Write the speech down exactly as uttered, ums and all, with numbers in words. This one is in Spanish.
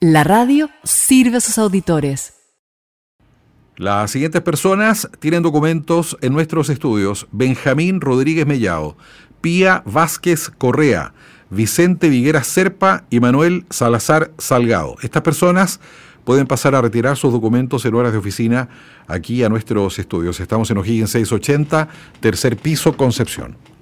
La radio sirve a sus auditores. Las siguientes personas tienen documentos en nuestros estudios: Benjamín Rodríguez Mellao, Pía Vázquez Correa, Vicente Vigueras Serpa y Manuel Salazar Salgado. Estas personas pueden pasar a retirar sus documentos en horas de oficina aquí a nuestros estudios. Estamos en O'Higgins seiscientos ochenta, tercer piso, Concepción.